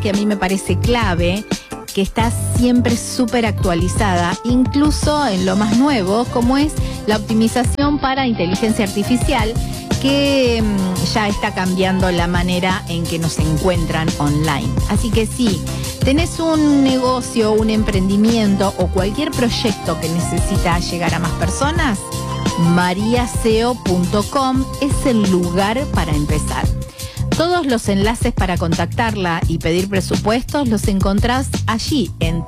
que a mí me parece clave, que está siempre súper actualizada, incluso en lo más nuevo, como es la optimización para inteligencia artificial, que ya está cambiando la manera en que nos encuentran online. Así que sí, tenés un negocio, un emprendimiento o cualquier proyecto que necesita llegar a más personas, mariaseo.com es el lugar para empezar. Todos los enlaces para contactarla y pedir presupuestos los encontrás allí en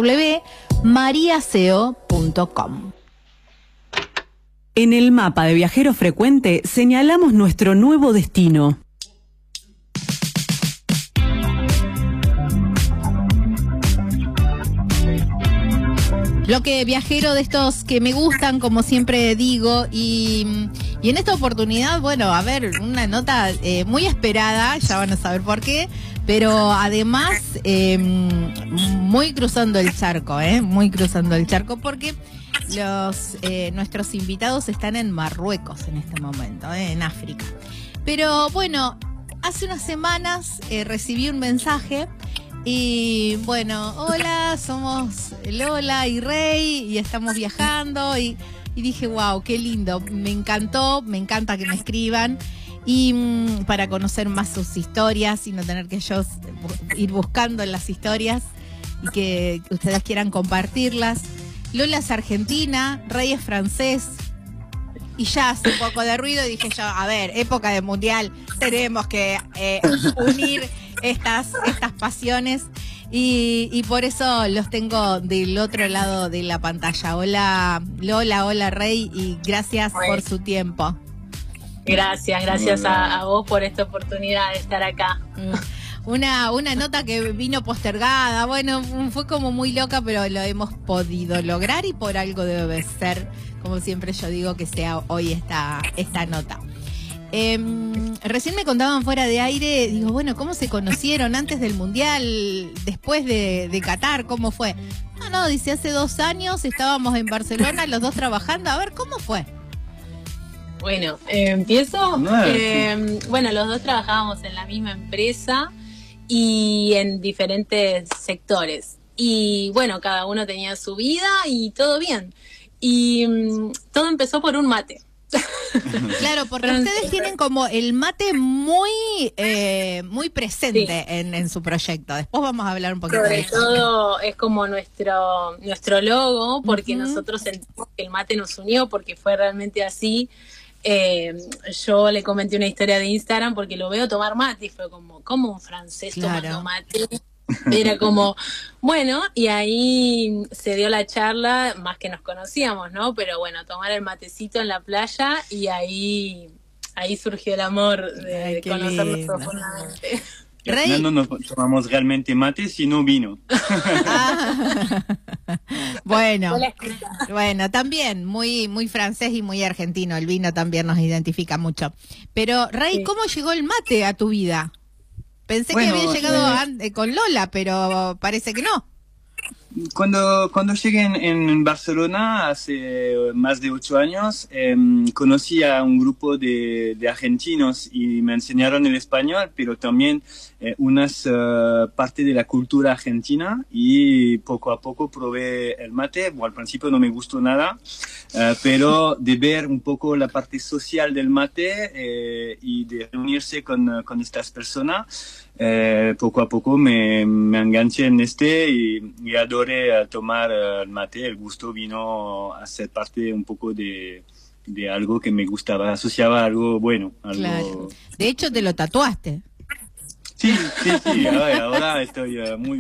www.mariaseo.com. En el mapa de Viajero Frecuente señalamos nuestro nuevo destino. Bloque viajero de estos que me gustan, como siempre digo, y en esta oportunidad, bueno, a ver, una nota muy esperada, ya van a saber por qué, pero además muy cruzando el charco, muy cruzando el charco, porque nuestros invitados están en Marruecos en este momento, en África. Pero bueno, hace unas semanas recibí un mensaje. Y bueno, hola, somos Lola y Rey y estamos viajando y dije, wow, qué lindo, me encantó, me encanta que me escriban y para conocer más sus historias y no tener que yo ir buscando en las historias y que ustedes quieran compartirlas. Lola es argentina, Rey es francés y ya hace un poco de ruido y dije yo, a ver, época de mundial, tenemos que unir estas pasiones y por eso los tengo del otro lado de la pantalla. Hola Lola, hola Rey y gracias por su tiempo. Gracias a vos por esta oportunidad de estar acá. Una nota que vino postergada, bueno, fue como muy loca, pero lo hemos podido lograr y por algo debe ser, como siempre yo digo, que sea hoy esta nota. Recién me contaban fuera de aire, digo, bueno, ¿cómo se conocieron antes del Mundial, después de Qatar? ¿Cómo fue? No, dice, hace 2 años estábamos en Barcelona los dos trabajando. A ver, ¿cómo fue? Bueno, empiezo. Bueno, los dos trabajábamos en la misma empresa y en diferentes sectores. Y bueno, cada uno tenía su vida y todo bien. Y todo empezó por un mate. Claro, porque ustedes tienen como el mate muy presente, sí, en su proyecto. Después vamos a hablar un poquito de eso. Sobre todo es como nuestro logo, porque nosotros sentimos que el mate nos unió, porque fue realmente así. Yo le comenté una historia de Instagram porque lo veo tomar mate y fue como un francés tomando mate. Era como, bueno, y ahí se dio la charla, más que nos conocíamos, ¿no? Pero bueno, tomar el matecito en la playa y ahí surgió el amor de conocernos profundamente. Y al final no nos tomamos realmente mate, sino vino. Bueno, también muy francés y muy argentino, el vino también nos identifica mucho. Pero, Rey, sí, ¿cómo llegó el mate a tu vida? Pensé que había llegado con Lola, pero parece que no. Cuando llegué en Barcelona hace más de 8 años, conocí a un grupo de argentinos y me enseñaron el español, pero también unas partes de la cultura argentina y poco a poco probé el mate. Bueno, al principio no me gustó nada, pero de ver un poco la parte social del mate y de reunirse con estas personas, poco a poco me enganché en y adoré tomar el mate. El gusto vino a ser parte un poco de algo que me gustaba, asociaba a algo bueno. Claro. De hecho, te lo tatuaste. Sí. Ahora estoy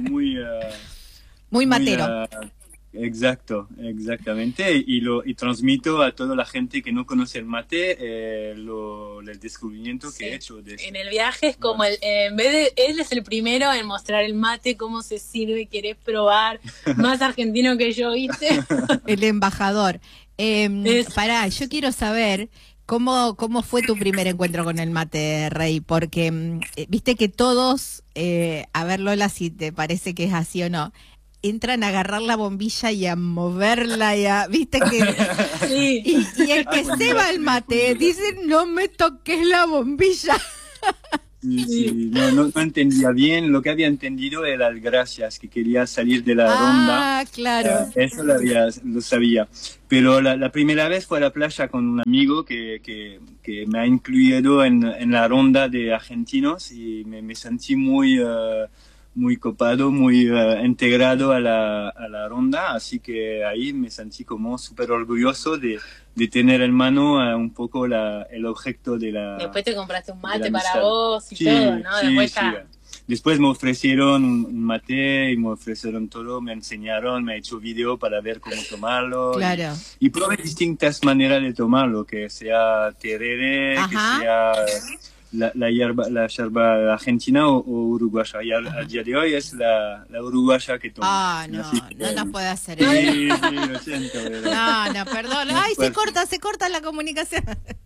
muy matero. Exactamente. Y transmito a toda la gente que no conoce el mate el descubrimiento que he hecho de eso. En el viaje es como en vez de él es el primero en mostrar el mate, cómo se sirve, querés probar, más argentino que yo, ¿viste? El embajador. Yo quiero saber ¿cómo fue tu primer encuentro con el mate, Rey? Porque viste que todos, a ver Lola si te parece que es así o no, entran a agarrar la bombilla y a moverla viste que sí. y el que se va el mate dicen no me toques la bombilla. Sí, no entendía bien. Lo que había entendido era las gracias, que quería salir de la ronda. Ah, claro. Eso lo sabía. Pero la primera vez fue a la playa con un amigo que me ha incluido en la ronda de argentinos y me sentí muy copado, muy integrado a la ronda. Así que ahí me sentí como súper orgulloso de tener en mano un poco el objeto de la... Después te compraste un de mate la para amistad. vos y Sí, todo, ¿no? sí, Después sí. ya... Después me ofrecieron un mate y me ofrecieron todo, me enseñaron, me he hecho video para ver cómo tomarlo. Claro. Y probé distintas maneras de tomarlo, que sea tereré, que Ajá. sea la yerba argentina o uruguaya. Y al día de hoy es la uruguaya que tomo. Ah, no, Así que, no nos puede hacer Sí, eso. sí, lo siento. Pero... No, perdón. Ay, se corta la comunicación.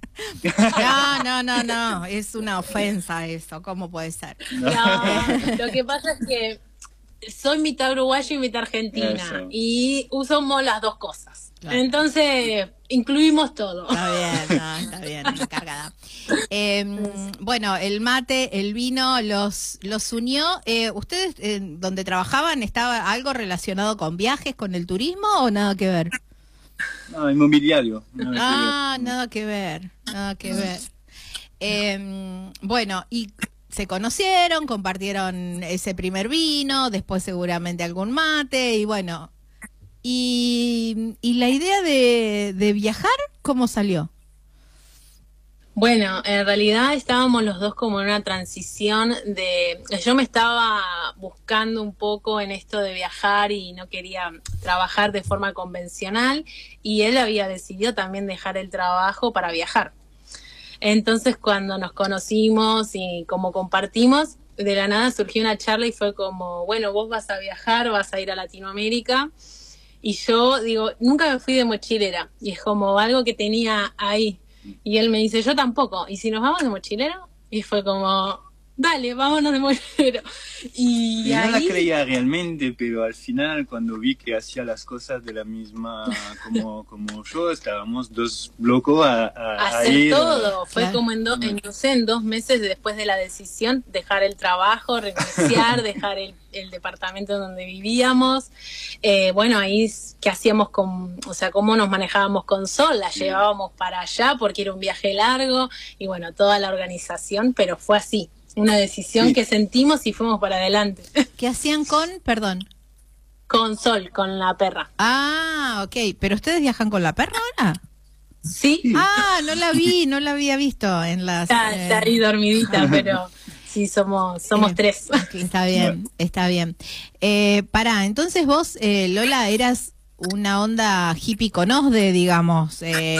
No, es una ofensa eso, ¿cómo puede ser? No, lo que pasa es que soy mitad uruguaya y mitad argentina Eso. y usamos las dos cosas. Claro. Entonces, incluimos todo. Está bien, una cargada. Bueno, el mate, el vino los unió. ¿Ustedes donde trabajaban estaba algo relacionado con viajes, con el turismo o nada que ver? No, inmobiliario. Nada que ver. Bueno, y se conocieron, compartieron ese primer vino, después seguramente algún mate, y bueno, y la idea de viajar, ¿cómo salió? Bueno, en realidad estábamos los dos como en una transición yo me estaba buscando un poco en esto de viajar y no quería trabajar de forma convencional y él había decidido también dejar el trabajo para viajar. Entonces cuando nos conocimos y como compartimos, de la nada surgió una charla y fue como, bueno, vos vas a viajar, vas a ir a Latinoamérica. Y yo digo, nunca me fui de mochilera y es como algo que tenía ahí. Y él me dice, yo tampoco. ¿Y si nos vamos de mochilero? Y fue como, dale, vámonos de mochilero. Y no ahí... la creía realmente, pero al final cuando vi que hacía las cosas de la misma como yo, estábamos dos locos a hacer ir. todo. Fue Claro. como en 2 meses después de la decisión, dejar el trabajo, renunciar, dejar el departamento donde vivíamos. Bueno, ahí qué hacíamos o sea, cómo nos manejábamos con Sol, la llevábamos para allá porque era un viaje largo y bueno, toda la organización, pero fue así, una decisión Sí. que sentimos y fuimos para adelante. ¿Qué hacían perdón? Con Sol, con la perra. Ah, ok, pero ustedes viajan con la perra ahora. Sí, Ah, no la había visto en las... está ahí dormidita, pero sí, somos tres. Está bien. Pará, entonces vos, Lola, eras una onda hippie con OSDE, digamos.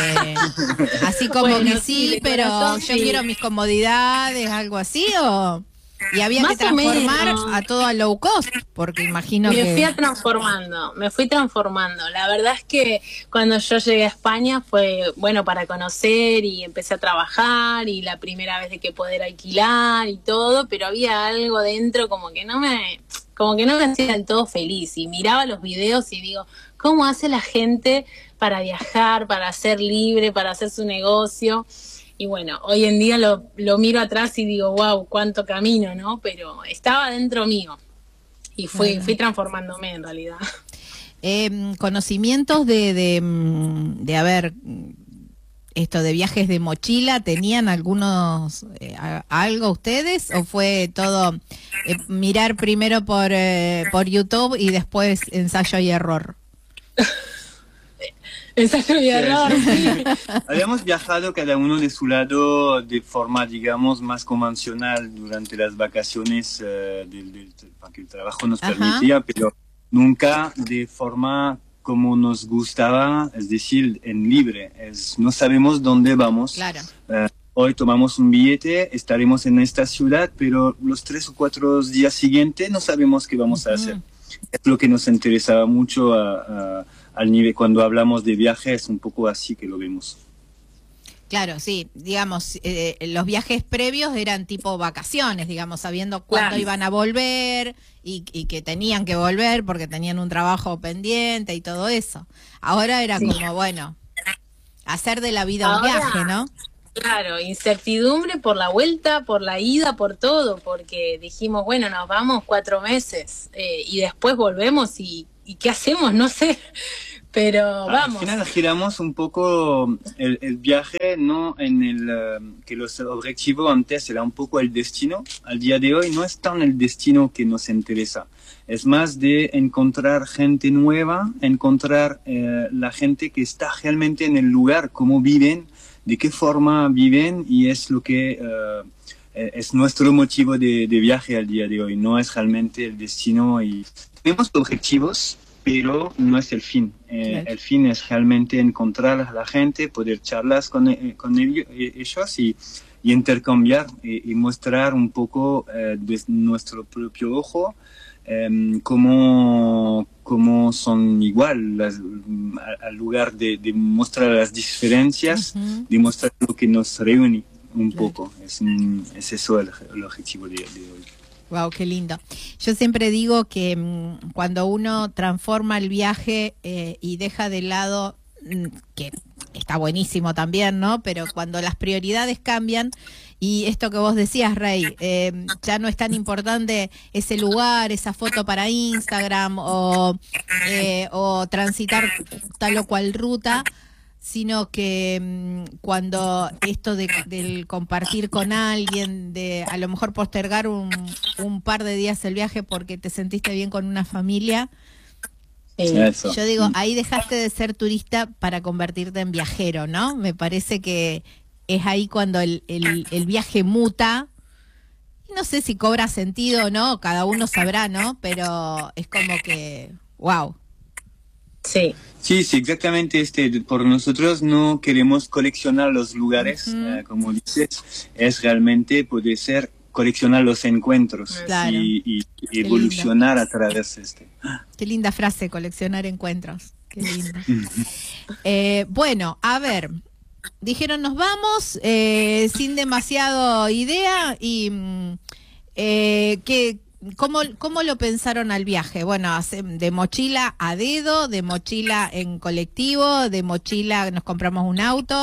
Así como Bueno, que sí, de pero corazón, yo sí. quiero mis comodidades, algo así, o... Y había Más que transformar o menos. a todo a low cost, porque imagino Me fui que... transformando. La verdad es que cuando yo llegué a España fue, bueno, para conocer y empecé a trabajar y la primera vez de que poder alquilar y todo, pero había algo dentro como que no me hacía del todo feliz y miraba los videos y digo, ¿cómo hace la gente para viajar, para ser libre, para hacer su negocio? Y bueno, hoy en día lo miro atrás y digo, wow, cuánto camino, ¿no? Pero estaba dentro mío y fui transformándome en realidad. Conocimientos de haber esto de viajes de mochila, ¿tenían algunos algo ustedes o fue todo mirar primero por YouTube y después ensayo y error? Ensayo y error, sí. Habíamos viajado cada uno de su lado de forma, digamos, más convencional durante las vacaciones porque el trabajo nos Ajá. permitía, pero nunca de forma como nos gustaba, es decir, en libre. No sabemos dónde vamos. Claro. Hoy tomamos un billete, estaremos en esta ciudad, pero los 3 o 4 días siguientes no sabemos qué vamos a hacer. Es lo que nos interesaba mucho al nivel, cuando hablamos de viajes, un poco así que lo vemos. Claro, sí, digamos, los viajes previos eran tipo vacaciones, digamos, sabiendo cuándo Claro. iban a volver y que tenían que volver porque tenían un trabajo pendiente y todo eso. Ahora era Sí. como, bueno, hacer de la vida un Ahora- viaje, ¿no? Claro, incertidumbre por la vuelta, por la ida, por todo, porque dijimos, bueno, nos vamos 4 meses y después volvemos y ¿qué hacemos? No sé, pero vamos. Al final giramos un poco el viaje, no en que los objetivos antes era un poco el destino. Al día de hoy no es tan el destino que nos interesa. Es más de encontrar gente nueva, encontrar la gente que está realmente en el lugar, cómo viven, de qué forma viven, y es lo que es nuestro motivo de viaje al día de hoy. No es realmente el destino, y tenemos objetivos, pero no es el fin. Claro. El fin es realmente encontrar a la gente, poder charlar con ellos y intercambiar y mostrar un poco de nuestro propio ojo cómo son igual al lugar de mostrar las diferencias, de mostrar lo que nos reúne un poco. Es eso el objetivo de hoy. Wow, qué lindo. Yo siempre digo que cuando uno transforma el viaje y deja de lado, que está buenísimo también, ¿no? Pero cuando las prioridades cambian, y esto que vos decías, Rey, ya no es tan importante ese lugar, esa foto para Instagram o transitar tal o cual ruta, sino que cuando esto del compartir con alguien, de a lo mejor postergar un par de días el viaje porque te sentiste bien con una familia, yo digo, ahí dejaste de ser turista para convertirte en viajero, ¿no? Me parece que es ahí cuando el viaje muta. No sé si cobra sentido o no, cada uno sabrá, ¿no? Pero es como que, wow. Sí. Sí, exactamente. Por nosotros no queremos coleccionar los lugares, como dices, es realmente puede ser coleccionar los encuentros, claro, y evolucionar a través de Qué linda frase, coleccionar encuentros. Qué linda. Bueno, a ver, dijeron nos vamos sin demasiado idea y ¿Cómo lo pensaron al viaje? Bueno, de mochila a dedo, de mochila en colectivo, de mochila nos compramos un auto.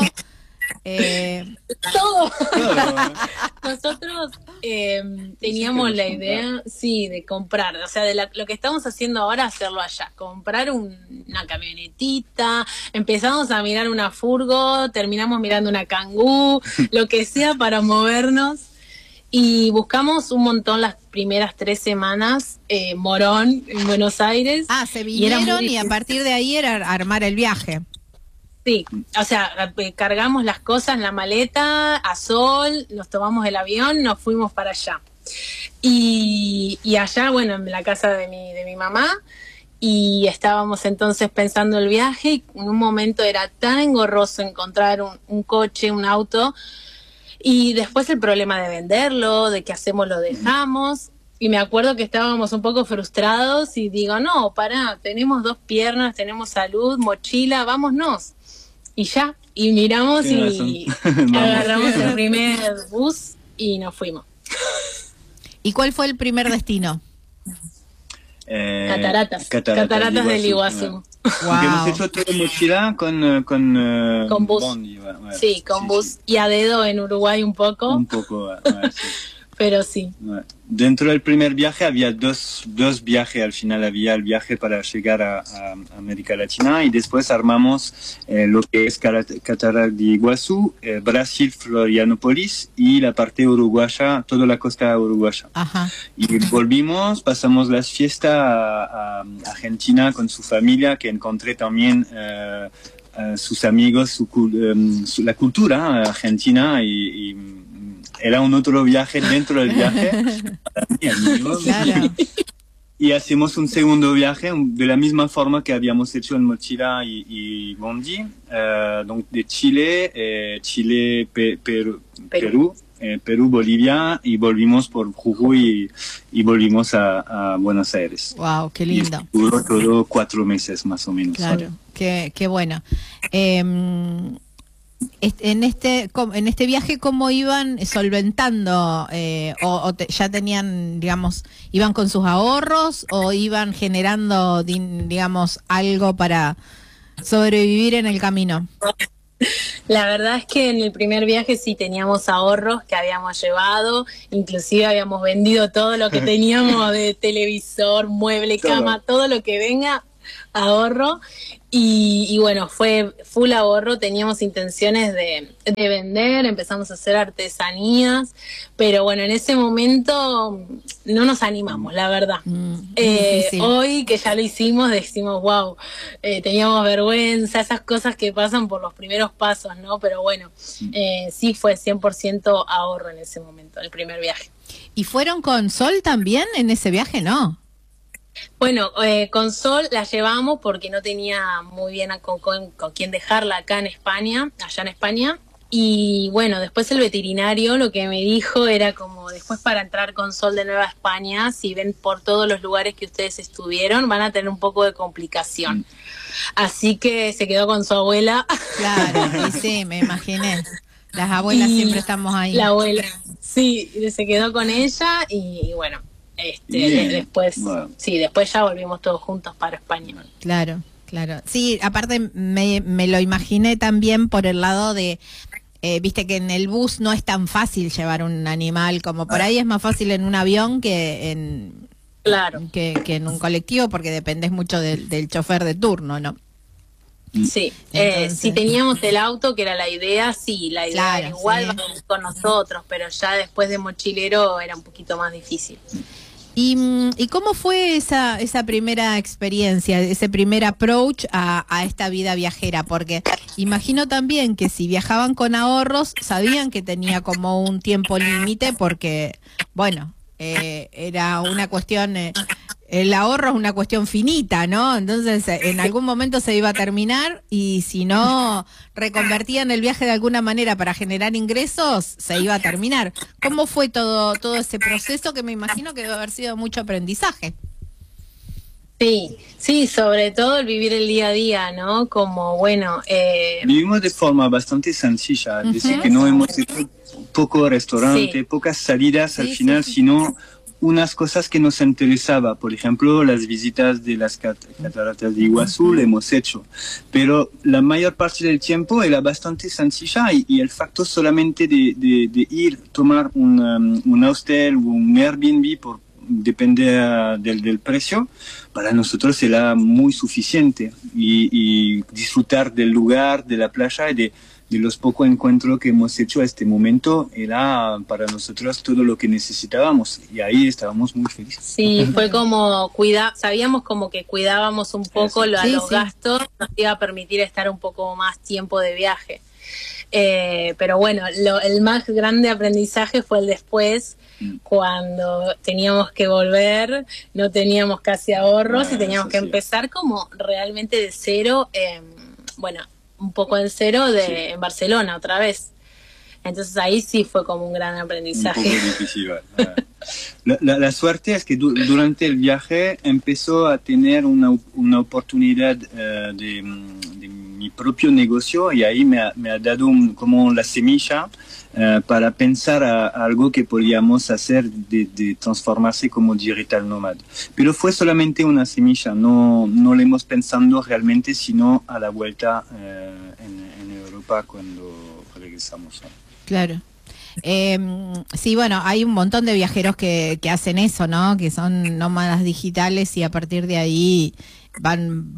Todo. Nosotros teníamos la idea, sí, de comprar, o sea, lo que estamos haciendo ahora, hacerlo allá, comprar una camionetita, empezamos a mirar una furgo, terminamos mirando una Kangoo, lo que sea para movernos. Y buscamos un montón las primeras 3 semanas, Morón, en Buenos Aires. Ah, se vinieron y a partir de ahí era armar el viaje. Sí, o sea, cargamos las cosas en la maleta, a sol, nos tomamos el avión, nos fuimos para allá. Y allá, bueno, en la casa de mi mamá, y estábamos entonces pensando el viaje, y en un momento era tan engorroso encontrar un coche, un auto. Y después el problema de venderlo, de qué hacemos, lo dejamos. Y me acuerdo que estábamos un poco frustrados y digo, no, pará, tenemos 2 piernas, tenemos salud, mochila, vámonos. Y ya, y miramos y agarramos el primer bus y nos fuimos. ¿Y cuál fue el primer destino? Cataratas del Iguazú. Wow. Hemos hecho toda mochila con bus. Bondi, sí, con bus. Sí. Y a dedo en Uruguay un poco. Un poco, sí. Pero sí. Dentro del primer viaje había dos viajes. Al final había el viaje para llegar a América Latina y después armamos lo que es Cataratas de Iguazú, Brasil, Florianópolis y la parte uruguaya, toda la costa uruguaya. Ajá. Y volvimos, pasamos las fiestas a Argentina con su familia, que encontré también sus amigos, la cultura argentina y era un otro viaje dentro del viaje para mí, amigos. Claro. Y hacemos un segundo viaje de la misma forma que habíamos hecho en mochila y Bondi, de Chile, Perú, Bolivia, y volvimos por Jujuy y volvimos a Buenos Aires. Wow, qué lindo. Y duró todo 4 meses más o menos. Claro, qué bueno. En este viaje, ¿cómo iban solventando? ¿Ya tenían, digamos, iban con sus ahorros o iban generando, digamos, algo para sobrevivir en el camino? La verdad es que en el primer viaje sí teníamos ahorros que habíamos llevado, inclusive habíamos vendido todo lo que teníamos de televisor, mueble, cama, todo lo que venga, ahorro. Y bueno, fue full ahorro, teníamos intenciones de vender, empezamos a hacer artesanías, pero bueno, en ese momento no nos animamos, la verdad. Hoy que ya lo hicimos, decimos, wow, teníamos vergüenza, esas cosas que pasan por los primeros pasos, ¿no? Pero bueno, sí fue 100% ahorro en ese momento, el primer viaje. ¿Y fueron con Sol también en ese viaje? No. Bueno, con Sol la llevamos porque no tenía muy bien con quién dejarla acá en España, allá en España. Y bueno, después el veterinario lo que me dijo era como, después para entrar con Sol de nuevo a España, si ven por todos los lugares que ustedes estuvieron, van a tener un poco de complicación. Así que se quedó con su abuela. Claro, y sí, me imaginé. Las abuelas siempre estamos ahí. La abuela, sí, se quedó con ella y bueno. Después, bueno. Sí, después ya volvimos todos juntos para España. Claro, claro. Sí, aparte me lo imaginé también por el lado de, viste que en el bus no es tan fácil llevar un animal, como por ahí es más fácil en un avión que en en un colectivo, porque dependes mucho del chofer de turno, ¿no? Sí, si teníamos el auto, que era la idea, sí, la idea era igual, sí, con nosotros, pero ya después de mochilero era un poquito más difícil. ¿Y cómo fue esa primera experiencia, ese primer approach a esta vida viajera? Porque imagino también que si viajaban con ahorros, sabían que tenía como un tiempo límite porque, bueno, era una cuestión... el ahorro es una cuestión finita, ¿no? Entonces, en algún momento se iba a terminar y si no reconvertían el viaje de alguna manera para generar ingresos, se iba a terminar. ¿Cómo fue todo ese proceso que me imagino que debe haber sido mucho aprendizaje? Sí, sobre todo el vivir el día a día, ¿no? Como, bueno... Vivimos de forma bastante sencilla, es decir, que no hemos hecho poco restaurante, pocas salidas al final, sino... unas cosas que nos interesaba, por ejemplo, las visitas de las cataratas de Iguazú lo hemos hecho, pero la mayor parte del tiempo era bastante sencilla y el facto solamente de ir, tomar un hostel o un Airbnb, depende del precio, para nosotros era muy suficiente y disfrutar del lugar, de la playa y de los pocos encuentros que hemos hecho a este momento era para nosotros todo lo que necesitábamos y ahí estábamos muy felices. Sí, fue como sabíamos como que cuidábamos un poco los gastos, nos iba a permitir estar un poco más tiempo de viaje. Pero bueno, el más grande aprendizaje fue el después, cuando teníamos que volver, no teníamos casi ahorros y teníamos que empezar como realmente de cero, bueno, un poco en cero en Barcelona otra vez. Entonces ahí sí fue como un gran aprendizaje. Un poco difícil. La suerte es que durante el viaje empezó a tener una oportunidad de mi propio negocio y ahí me ha dado como la semilla para pensar a algo que podíamos hacer de transformarse como digital nomad. Pero fue solamente una semilla, no lo hemos pensado realmente, sino a la vuelta en Europa cuando regresamos. Claro. Sí, bueno, hay un montón de viajeros que hacen eso, ¿no? Que son nómadas digitales y a partir de ahí van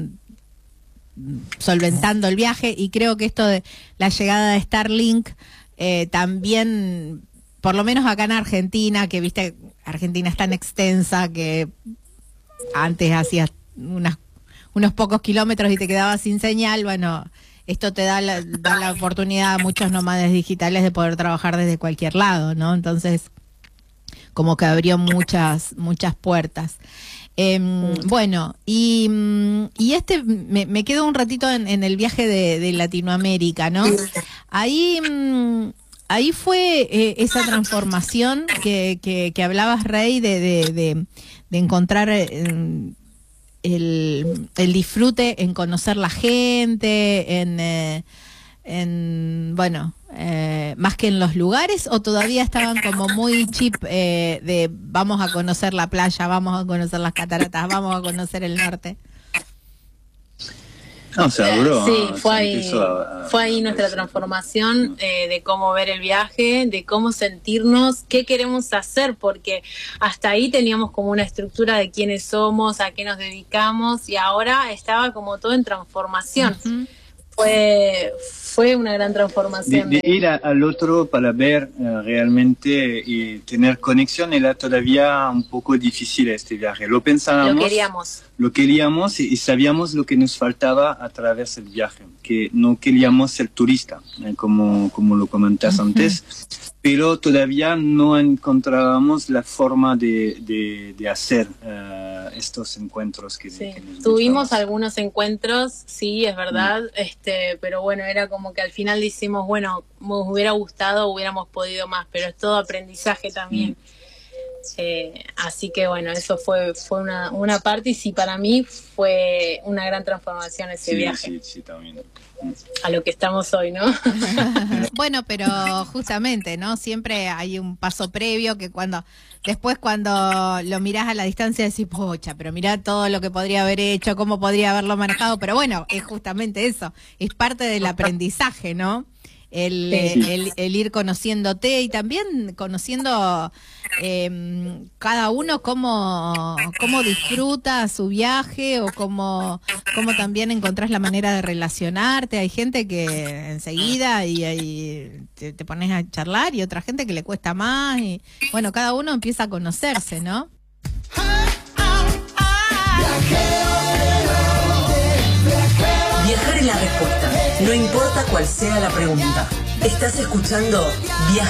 solventando el viaje, y creo que esto de la llegada de Starlink también, por lo menos acá en Argentina, que viste, Argentina es tan extensa que antes hacías unos pocos kilómetros y te quedabas sin señal. Bueno, esto te da la oportunidad a muchos nómades digitales de poder trabajar desde cualquier lado, ¿no? Entonces, como que abrió muchas puertas. Bueno, y me quedo un ratito en el viaje de Latinoamérica, ¿no? Ahí fue esa transformación que hablabas, Rey, de encontrar el disfrute en conocer la gente, bueno, más que en los lugares, o todavía estaban como muy cheap de vamos a conocer la playa, vamos a conocer las cataratas, vamos a conocer el norte. No, seguro. Sí, fue Se ahí, empezó fue ahí nuestra transformación de cómo ver el viaje, de cómo sentirnos, qué queremos hacer, porque hasta ahí teníamos como una estructura de quiénes somos, a qué nos dedicamos, y ahora estaba como todo en transformación. Ujú. Fue una gran transformación. De ir al otro para ver realmente y tener conexión era todavía un poco difícil este viaje. Lo pensábamos, lo queríamos y sabíamos lo que nos faltaba a través del viaje, que no queríamos ser turista, como lo comentas antes, pero todavía no encontrábamos la forma de hacer estos encuentros que nos tuvimos gustan. algunos encuentros, sí, es verdad, pero bueno, era como que al final decimos, bueno, nos hubiera gustado, hubiéramos podido más, pero es todo aprendizaje también. Así que bueno, eso fue una parte, y sí, para mí fue una gran transformación ese viaje. Sí, también. A lo que estamos hoy, ¿no? Bueno, pero justamente, ¿no? Siempre hay un paso previo que después cuando lo mirás a la distancia decís, pocha, pero mirá todo lo que podría haber hecho, cómo podría haberlo manejado, pero bueno, es justamente eso, es parte del aprendizaje, ¿no? El ir conociéndote y también conociendo cada uno cómo disfruta su viaje o cómo también encontrás la manera de relacionarte. Hay gente que enseguida y te pones a charlar, y otra gente que le cuesta más, y bueno, cada uno empieza a conocerse, ¿no? Viajar es la respuesta, no importa cuál sea la pregunta. Estás escuchando Viajar.